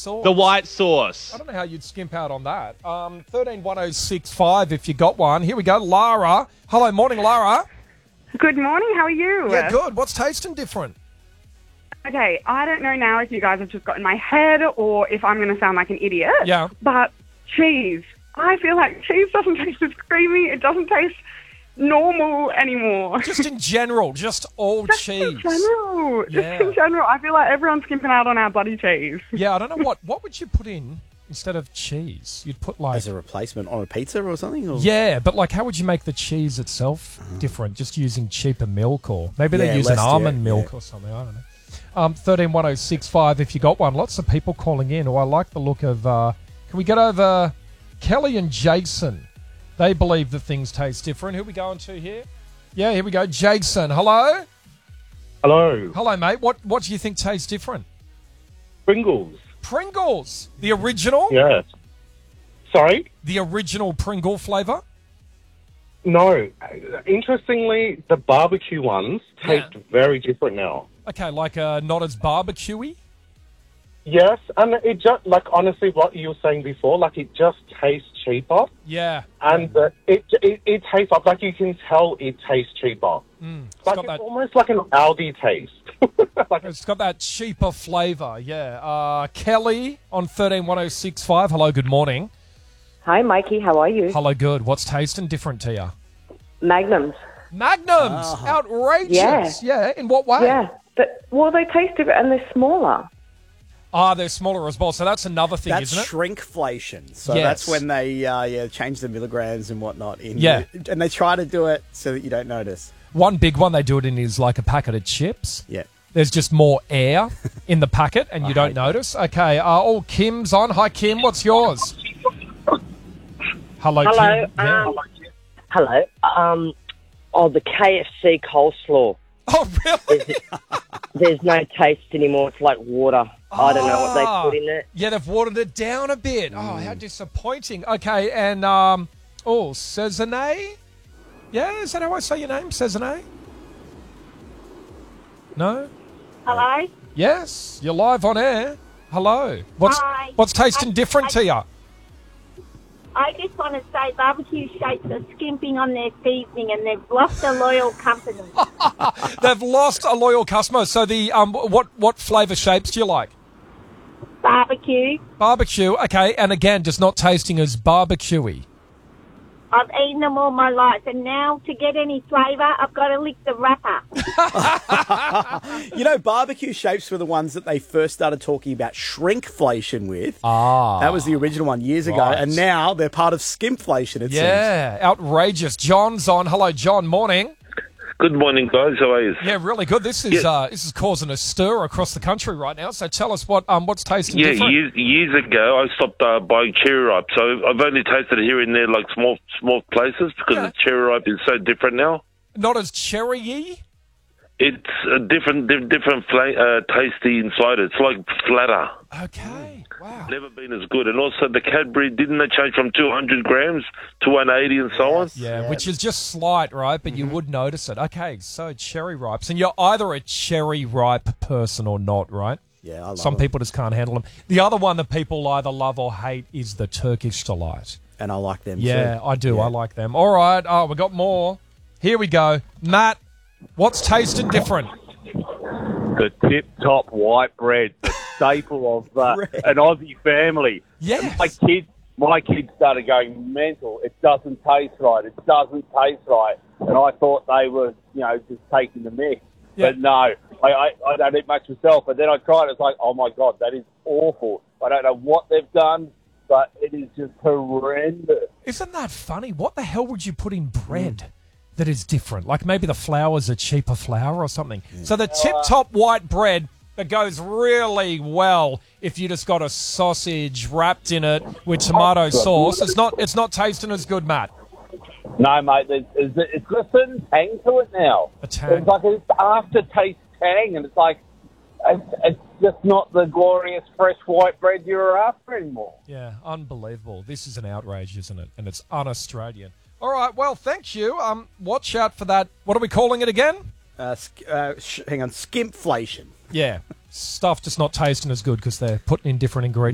sauce. The white sauce. I don't know how you'd skimp out on that. 131065 if you got one. Here we go. Lara. Hello, morning, Lara. Good morning, how are you? Yeah, good. What's tasting different? Okay, I don't know now if you guys have just got in my head or if I'm going to sound like an idiot. Yeah. But cheese. I feel like cheese doesn't taste as creamy. It doesn't taste normal anymore. Just in general, just all cheese. In general. Yeah. Just in general. I feel like everyone's skimping out on our bloody cheese. Yeah, I don't know what would you put in instead of cheese? You'd put like... As a replacement on a pizza or something? Or? Yeah, but like how would you make the cheese itself different? Just using cheaper milk or... Maybe they Yeah, use an less, almond yeah, milk or something, I don't know. 131065 if you got one. Lots of people calling in. Oh, I like the look of... can we get over Kelly and Jason? They believe that things taste different. Who are we going to here? Yeah, here we go. Jason, hello? Hello. Hello, mate. What do you think tastes different? Pringles. Pringles. The original? Yes. Sorry? The original Pringle flavour? No. Interestingly, the barbecue ones taste very different now. Okay, like not as barbecue-y? Yes, and it just, like, honestly, what you were saying before, like, it just tastes cheaper. Yeah. And it tastes up, like, you can tell it tastes cheaper. Like, it's almost like an Aldi taste. It's got that cheaper flavour, yeah. Kelly on 131065. Hello, good morning. Hi, Mikey. How are you? Hello, good. What's tasting different to you? Magnums. Magnums! Outrageous! Yeah, in what way? Yeah. Well, they taste different and they're smaller. They're smaller as well, so that's another thing, That's isn't it? shrinkflation. So Yes. that's when they change the milligrams and whatnot. Yeah. And they try to do it so that you don't notice. One big one they do it in is like a packet of chips. Yeah. There's just more air in the packet and you don't notice. Okay, Kim's on. Hi, Kim. What's yours? Hello, Kim. Yeah. Hello. The KFC coleslaw. Oh, really? There's no taste anymore. It's like water. I don't know what they put in it. Yeah, they've watered it down a bit. Oh, how disappointing. Okay, and, Cezanne? Yeah, is that how I say your name? Cezanne? No? Hello? Yes, you're live on air. Hello. Hi. What's tasting different to you? I just want to say barbecue shapes are skimping on their seasoning and they've lost a loyal company. They've lost a loyal customer. So the what flavour shapes do you like? Barbecue. Barbecue, okay, and again, just not tasting as barbecue-y. I've eaten them all my life, and now to get any flavour, I've got to lick the wrapper. You know, barbecue shapes were the ones that they first started talking about shrinkflation with. That was the original one years ago, Right. and now they're part of skimpflation, it seems. Yeah, outrageous. John's on. Hello, John. Morning. Good morning, guys. How are you? Yeah, really good. This is causing a stir across the country right now. So tell us what's tasting different. Years ago, I stopped buying cherry ripe, so I've only tasted it here and there, like small places, because the cherry ripe is so different now. Not as cherry-y? It's a different tasty inside it. It's like flatter. Okay, wow. Never been as good. And also the Cadbury, didn't they change from 200 grams to 180 and so on? Yeah, which is just slight, right? But you would notice it. Okay, so cherry ripes. And you're either a cherry ripe person or not, right? Yeah, I love Some them. people just can't handle them. The other one that people either love or hate is the Turkish Delight. And I like them too. Yeah, I do. Yeah. I like them. All right. Oh, we got more. Here we go. Matt, what's tasting different? The tip-top white bread, the staple of an Aussie family. Yes. My kids started going mental. It doesn't taste right. It doesn't taste right. And I thought they were, just taking the mick. Yeah. But no, I don't eat much myself. But then I tried it. It's like, oh, my God, that is awful. I don't know what they've done, but it is just horrendous. Isn't that funny? What the hell would you put in bread that is different? Like maybe the flour's a cheaper flour or something. So the tip-top white bread that goes really well if you just got a sausage wrapped in it with tomato sauce. It's not tasting as good, Matt. No, mate, it's got a certain tang to it now. A tang. It's like an aftertaste tang, and it's like, it's just not the glorious fresh white bread you're after anymore. Yeah, unbelievable. This is an outrage, isn't it? And it's un-Australian. All right, well, thank you. Watch out for that. What are we calling it again? Hang on, skimpflation. Yeah, stuff just not tasting as good because they're putting in different ingredients.